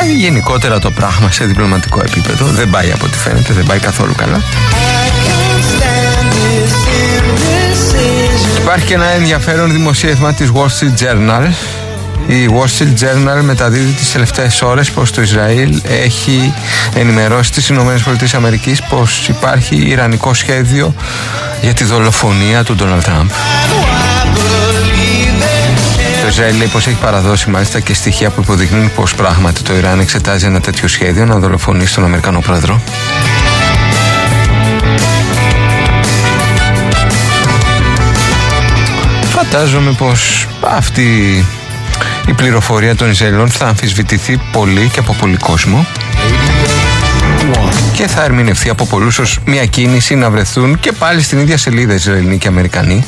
πάει γενικότερα το πράγμα σε διπλωματικό επίπεδο. Δεν πάει από ό,τι φαίνεται, δεν πάει καθόλου καλά. Υπάρχει και ένα ενδιαφέρον δημοσίευμα της Wall Street Journal. Η Wall Street Journal μεταδίδει τις τελευταίες ώρες πως το Ισραήλ έχει ενημερώσει τις ΗΠΑ πως υπάρχει ιρανικό σχέδιο για τη δολοφονία του Ντόναλντ Τραμπ. Το Ισραήλ λέει πως έχει παραδώσει μάλιστα και στοιχεία που υποδεικνύουν πως πράγματι το Ιράν εξετάζει ένα τέτοιο σχέδιο να δολοφονήσει τον Αμερικανό πρόεδρο. Φαντάζομαι πως αυτή η πληροφορία των Ισραηλών θα αμφισβητηθεί πολύ και από πολύ κόσμο και θα ερμηνευθεί από πολλούς ως μια κίνηση να βρεθούν και πάλι στην ίδια σελίδα Ισραηλοί και Αμερικανοί.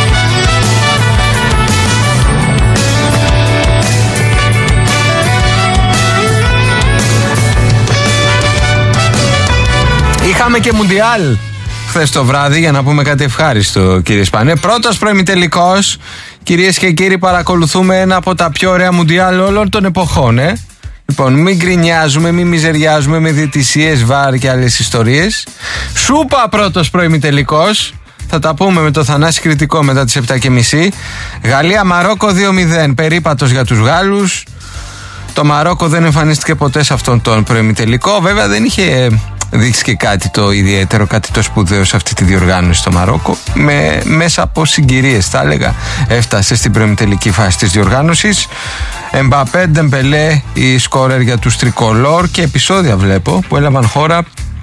Είχαμε και Μουντιάλ χθες το βράδυ, για να πούμε κάτι ευχάριστο, κύριε Σπανέ. Πρώτος προημιτελικός. Κυρίες και κύριοι, παρακολουθούμε ένα από τα πιο ωραία Μουντιάλ όλων των εποχών, Λοιπόν, μην γκρινιάζουμε, μην μιζεριάζουμε με διαιτησίες, βάρ και άλλες ιστορίες. Σούπα πρώτος προημιτελικός. Θα τα πούμε με το Θανάση Κρητικό μετά τις 7:30. Γαλλία-Μαρόκο 2-0. Περίπατος για τους Γάλλους. Το Μαρόκο δεν εμφανίστηκε ποτέ σε αυτόν τον προημιτελικό. Βέβαια δεν είχε δείξει και κάτι το ιδιαίτερο, κάτι το σπουδαίο σε αυτή τη διοργάνωση στο Μαρόκο. Μέσα από συγκυρίες, θα έλεγα, έφτασε στην προημιτελική φάση της διοργάνωσης. Εμπαπέ, Ντεμπελέ, η σκόρερ για τους τρικολόρ, και επεισόδια βλέπω που έλαβαν χώρα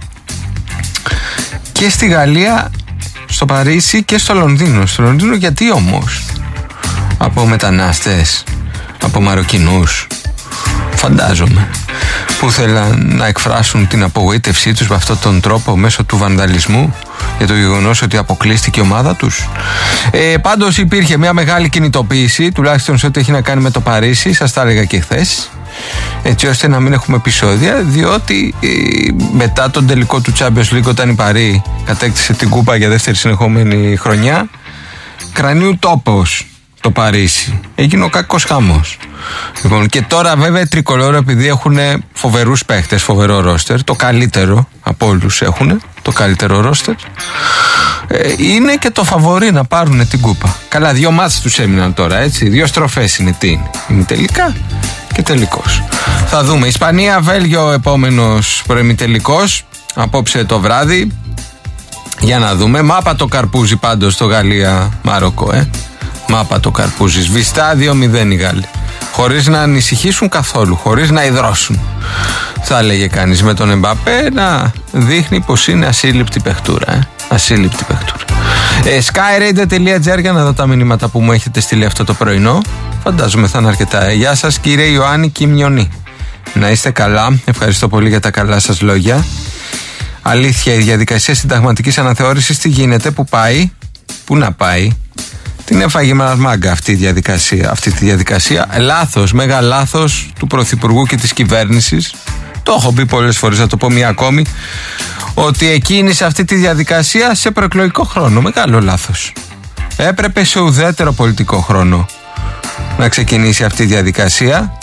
και στη Γαλλία, στο Παρίσι και στο Λονδίνο. Στο Λονδίνο γιατί όμως? Από μετανάστες, από Μαροκινούς, φαντάζομαι, που θέλαν να εκφράσουν την απογοήτευσή τους με αυτόν τον τρόπο μέσω του βανδαλισμού για το γεγονός ότι αποκλείστηκε η ομάδα τους. Πάντως υπήρχε μια μεγάλη κινητοποίηση, τουλάχιστον σε ό,τι έχει να κάνει με το Παρίσι, σας τα έλεγα και χθες, έτσι ώστε να μην έχουμε επεισόδια, διότι μετά τον τελικό του Champions League, όταν η Παρί κατέκτησε την κούπα για δεύτερη συνεχόμενη χρονιά, κρανίου τόπος το Παρίσι. Έγινε ο κακός χαμός. Λοιπόν, και τώρα βέβαια οι τρικολόροι, επειδή έχουν φοβερούς παίχτες, φοβερό ρόστερ, το καλύτερο από όλους έχουν, το καλύτερο ρόστερ, είναι και το φαβορί να πάρουν την κούπα. Καλά, 2 μάτς τους έμειναν τώρα, έτσι, 2 στροφές είναι. Τι είναι τελικά και τελικός. Θα δούμε. Ισπανία, Βέλγιο, επόμενος προημιτελικός, απόψε το βράδυ. Για να δούμε. Μάπα το καρπούζι πάντως στο Γαλλία-Μαρόκο, Μάπα το καρπούζι. Σβηστά 2-0 οι Γάλλοι. Χωρίς να ανησυχήσουν καθόλου, χωρίς να ιδρώσουν. Θα έλεγε κανείς, με τον Εμπαπέ να δείχνει πως είναι ασύλληπτη παιχτούρα. Ασύλληπτη παιχτούρα. Skyradio.gr για να δω τα μηνύματα που μου έχετε στείλει αυτό το πρωινό. Φαντάζομαι θα είναι αρκετά. Γεια σας κύριε Ιωάννη Κιμιονή. Να είστε καλά. Ευχαριστώ πολύ για τα καλά σας λόγια. Αλήθεια, η διαδικασία συνταγματικής αναθεώρησης τι γίνεται, που πάει, πού να πάει? Την έφαγε με ένα μάγκα αυτή τη διαδικασία. Λάθος, μέγα λάθος του Πρωθυπουργού και της κυβέρνησης. Το έχω πει πολλές φορές, θα το πω μία ακόμη, ότι εκκίνησε αυτή τη διαδικασία σε προεκλογικό χρόνο. Μεγάλο λάθος. Έπρεπε σε ουδέτερο πολιτικό χρόνο να ξεκινήσει αυτή η διαδικασία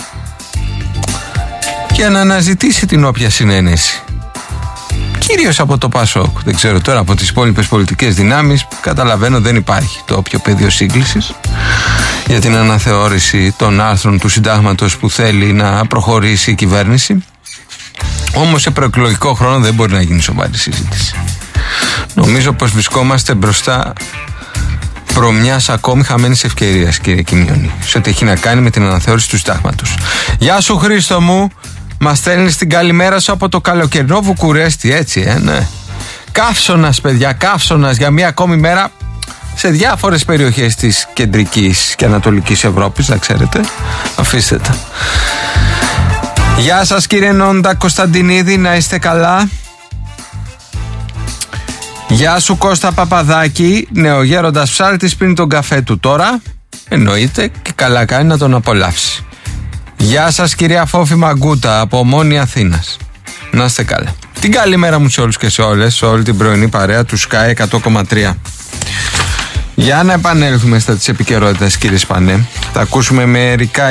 και να αναζητήσει την όποια συνένεση. Κυρίως από το ΠΑΣΟΚ. Δεν ξέρω τώρα από τις υπόλοιπες πολιτικές δυνάμεις. Καταλαβαίνω δεν υπάρχει το όποιο πεδίο σύγκλησης για την αναθεώρηση των άρθρων του συντάγματος που θέλει να προχωρήσει η κυβέρνηση. Όμως σε προεκλογικό χρόνο δεν μπορεί να γίνει σοβαρή συζήτηση. Νομίζω πως βρισκόμαστε μπροστά προ μιας ακόμη χαμένης ευκαιρίας, κύριε Κιμιονή, σε ό,τι έχει να κάνει με την αναθεώρηση του συντάγματος. Γεια σου Χρήστο μου. Μας στέλνεις την καλημέρα σου από το καλοκαιρινό Βουκουρέστι, έτσι, ναι. Καύσωνας, παιδιά, καύσωνας για μία ακόμη μέρα σε διάφορες περιοχές της κεντρικής και ανατολικής Ευρώπης, να ξέρετε. Αφήστε τα. Γεια σας κύριε Νόντα Κωνσταντινίδη, να είστε καλά. Γεια σου Κώστα Παπαδάκη, νεογέροντας ψάρτης πριν τον καφέ του τώρα. Εννοείται και καλά κάνει να τον απολαύσει. Γεια σας κυρία Φόφη Μαγκούτα από Ομόνη Αθήνας. Να είστε καλά. Την καλή μέρα μου σε όλους και σε όλες, σε όλη την πρωινή παρέα του Sky 100,3. Για να επανέλθουμε στα της επικαιρότητας κύριε Σπανέ. Θα ακούσουμε μερικά